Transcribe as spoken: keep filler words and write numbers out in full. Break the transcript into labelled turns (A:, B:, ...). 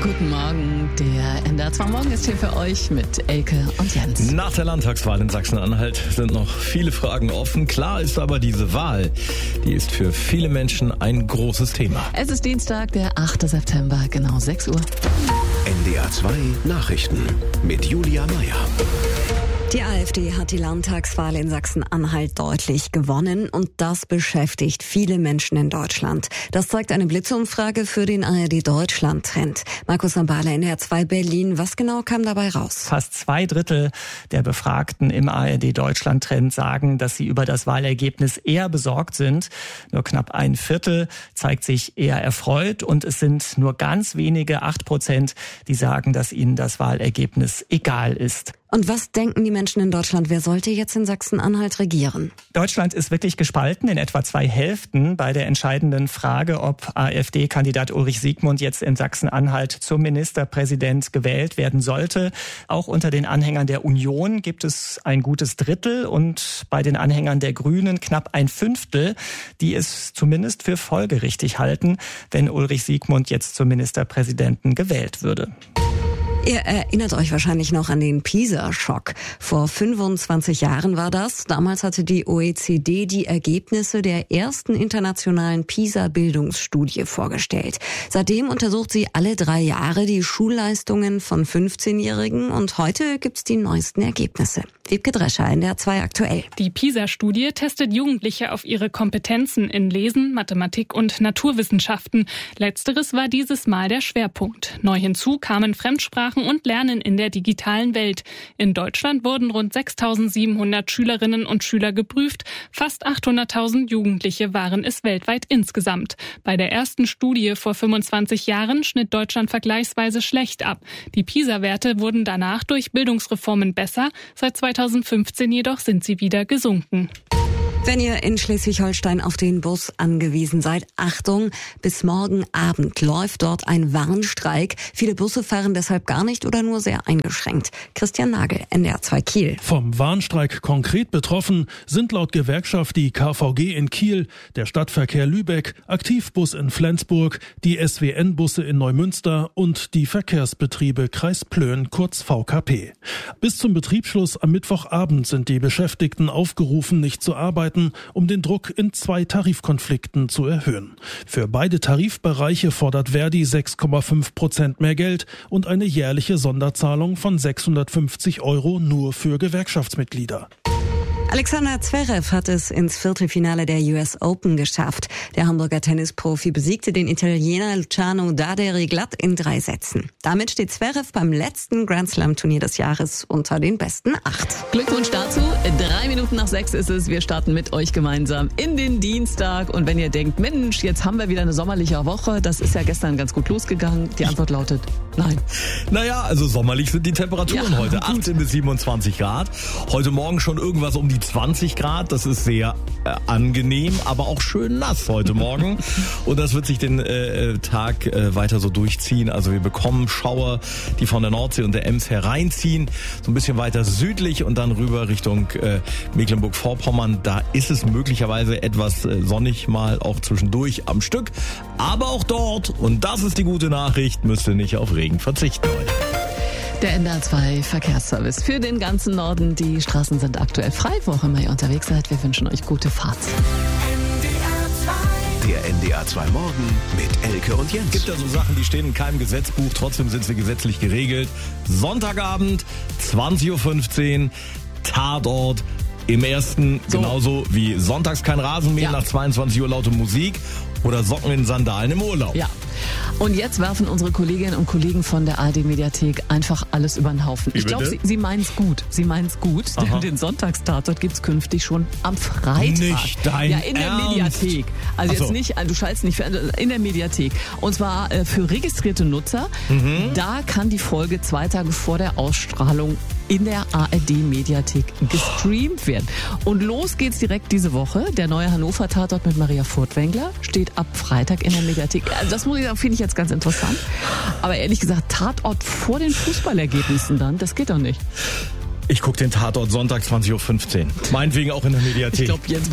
A: Guten Morgen, der N D R zwei Morgen ist hier für euch mit Elke und Jens.
B: Nach der Landtagswahl in Sachsen-Anhalt sind noch viele Fragen offen. Klar ist aber, diese Wahl, die ist für viele Menschen ein großes Thema.
A: Es ist Dienstag, der achte September, genau sechs Uhr.
C: N D R zwei Nachrichten mit Julia Meyer.
D: Die AfD hat die Landtagswahl in Sachsen-Anhalt deutlich gewonnen und das beschäftigt viele Menschen in Deutschland. Das zeigt eine Blitzumfrage für den A R D-Deutschland-Trend. Markus Sambala, N D R zwei Berlin, was genau kam dabei raus?
E: Fast zwei Drittel der Befragten im A R D-Deutschland-Trend sagen, dass sie über das Wahlergebnis eher besorgt sind. Nur knapp ein Viertel zeigt sich eher erfreut und es sind nur ganz wenige, acht Prozent, die sagen, dass ihnen das Wahlergebnis egal ist.
D: Und was denken die Menschen in Deutschland? Wer sollte jetzt in Sachsen-Anhalt regieren?
E: Deutschland ist wirklich gespalten in etwa zwei Hälften bei der entscheidenden Frage, ob AfD-Kandidat Ulrich Siegmund jetzt in Sachsen-Anhalt zum Ministerpräsident gewählt werden sollte. Auch unter den Anhängern der Union gibt es ein gutes Drittel und bei den Anhängern der Grünen knapp ein Fünftel, die es zumindest für folgerichtig halten, wenn Ulrich Siegmund jetzt zum Ministerpräsidenten gewählt würde.
D: Ihr erinnert euch wahrscheinlich noch an den PISA-Schock. Vor fünfundzwanzig Jahren war das. Damals hatte die O E C D die Ergebnisse der ersten internationalen PISA-Bildungsstudie vorgestellt. Seitdem untersucht sie alle drei Jahre die Schulleistungen von fünfzehnjährigen und heute gibt's die neuesten Ergebnisse. Wiebke Drescher, N D R zwei aktuell.
F: Die PISA-Studie testet Jugendliche auf ihre Kompetenzen in Lesen, Mathematik und Naturwissenschaften. Letzteres war dieses Mal der Schwerpunkt. Neu hinzu kamen Fremdsprachen und Lernen in der digitalen Welt. In Deutschland wurden rund sechstausendsiebenhundert Schülerinnen und Schüler geprüft. Fast achthunderttausend Jugendliche waren es weltweit insgesamt. Bei der ersten Studie vor fünfundzwanzig Jahren schnitt Deutschland vergleichsweise schlecht ab. Die PISA-Werte wurden danach durch Bildungsreformen besser. Seit zweitausendfünfzehn jedoch sind sie wieder gesunken.
D: Wenn ihr in Schleswig-Holstein auf den Bus angewiesen seid, Achtung, bis morgen Abend läuft dort ein Warnstreik. Viele Busse fahren deshalb gar nicht oder nur sehr eingeschränkt. Christian Nagel, N D R zwei Kiel.
G: Vom Warnstreik konkret betroffen sind laut Gewerkschaft die K V G in Kiel, der Stadtverkehr Lübeck, Aktivbus in Flensburg, die S W N-Busse in Neumünster und die Verkehrsbetriebe Kreis Plön, kurz V K P. Bis zum Betriebsschluss am Mittwochabend sind die Beschäftigten aufgerufen, nicht zu arbeiten, um den Druck in zwei Tarifkonflikten zu erhöhen. Für beide Tarifbereiche fordert Verdi sechs Komma fünf Prozent mehr Geld und eine jährliche Sonderzahlung von sechshundertfünfzig Euro nur für Gewerkschaftsmitglieder.
D: Alexander Zverev hat es ins Viertelfinale der U S Open geschafft. Der Hamburger Tennisprofi besiegte den Italiener Luciano Daderi glatt in drei Sätzen. Damit steht Zverev beim letzten Grand Slam Turnier des Jahres unter den besten acht.
A: Glückwunsch dazu. Drei Minuten nach sechs ist es. Wir starten mit euch gemeinsam in den Dienstag. Und wenn ihr denkt, Mensch, jetzt haben wir wieder eine sommerliche Woche, das ist ja gestern ganz gut losgegangen. Die Antwort lautet nein.
B: Naja, also sommerlich sind die Temperaturen
A: Ja,
B: heute.
A: gut.
B: achtzehn bis siebenundzwanzig Grad. Heute Morgen schon irgendwas um die zwanzig Grad. Das ist sehr äh, angenehm, aber auch schön nass heute Morgen. Und das wird sich den äh, Tag äh, weiter so durchziehen. Also wir bekommen Schauer, die von der Nordsee und der Ems hereinziehen. So ein bisschen weiter südlich und dann rüber Richtung äh, Mecklenburg-Vorpommern. Da ist es möglicherweise etwas äh, sonnig mal auch zwischendurch am Stück. Aber auch dort, und das ist die gute Nachricht, müsst ihr nicht auf Regen verzichten heute.
A: Der N D R zwei Verkehrsservice für den ganzen Norden. Die Straßen sind aktuell frei, wo auch immer ihr unterwegs seid. Wir wünschen euch gute Fahrt.
C: Der N D R zwei Morgen mit Elke und Jens.
B: Es gibt ja so Sachen, die stehen in keinem Gesetzbuch, trotzdem sind sie gesetzlich geregelt. Sonntagabend, zwanzig Uhr fünfzehn, Tatort. Im ersten,
A: So.
B: genauso wie sonntags kein Rasenmähen,
A: Ja.
B: nach zweiundzwanzig Uhr laute Musik oder Socken in Sandalen im Urlaub.
A: Ja. Und jetzt werfen unsere Kolleginnen und Kollegen von der A R D-Mediathek einfach alles über den Haufen.
B: Wie
A: Ich glaube,
B: bitte?
A: sie, sie meinen es gut. Sie meinen es gut,
B: Aha.
A: denn den Sonntagstatort gibt's künftig schon am Freitag.
B: Nicht dein
A: Ja, in der
B: Ernst?
A: Mediathek. Also
B: Ach so.
A: jetzt nicht, also du schaltest nicht für, in der Mediathek. Und zwar äh, für registrierte Nutzer.
B: Mhm.
A: Da kann die Folge zwei Tage vor der Ausstrahlung in der A R D-Mediathek gestreamt werden. Und los geht's direkt diese Woche. Der neue Hannover-Tatort mit Maria Furtwängler steht ab Freitag in der Mediathek. Also das muss ich sagen, finde ich jetzt ganz interessant. Aber ehrlich gesagt, Tatort vor den Fußballergebnissen dann, das geht doch nicht.
B: Ich gucke den Tatort Sonntag zwanzig Uhr fünfzehn. Meinetwegen auch in der Mediathek.
A: Ich glaube, Jens